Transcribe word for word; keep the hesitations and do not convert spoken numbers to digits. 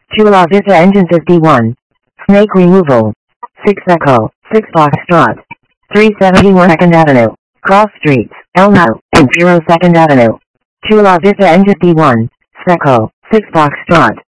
Chula Vista Engine fifty-one. Snake removal. six Echo, six Foxtrot. three seventy-one second Avenue. Cross Streets, Elmo, and zero second Avenue. Chula Vista Engine fifty-one. Seco, six Foxtrot.